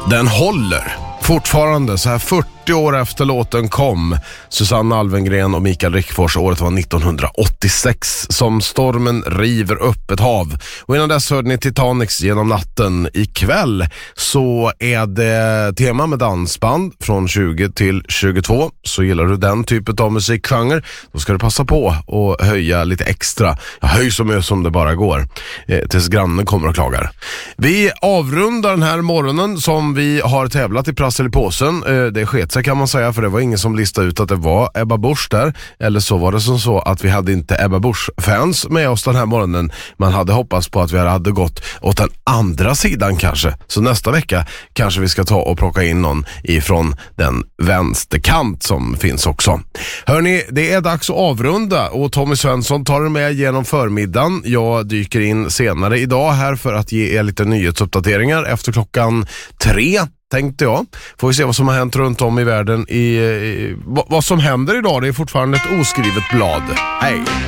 Den håller fortfarande så här 40 år efter låten kom. Susanne Alvengren och Mikael Rickfors. Året var 1986. Som stormen river upp ett hav. Och innan dess hörde ni Titanics Genom natten. Ikväll så är det tema med dansband från 20 till 22. Så gillar du den typen av musikgenre, då ska du passa på och höja lite extra. Höj så mycket som det bara går tills grannen kommer och klagar. Vi avrundar den här morgonen som vi har tävlat i prassel i påsen. Det sket sig kan man säga, för det var ingen som listade ut att det var Ebba Busch där. Eller så var det som så att vi hade inte Ebba Busch-fans med oss den här morgonen. Man hade hoppats på att vi hade gått åt den andra sidan kanske. Så nästa vecka kanske vi ska ta och plocka in någon ifrån den vänsterkant som finns också. Hörrni, det är dags att avrunda och Tommy Svensson tar det med genom förmiddagen. Jag dyker in senare idag här för att ge er lite nyhetsuppdateringar efter klockan 3. Tänkte jag. Får vi se vad som har hänt runt om i världen. Vad som händer idag, det är fortfarande ett oskrivet blad. Hej!